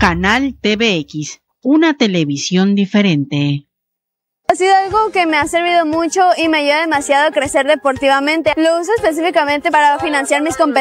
Canal TVX, una televisión diferente. Ha sido algo que me ha servido mucho y me ayuda demasiado a crecer deportivamente. Lo uso específicamente para financiar mis competencias.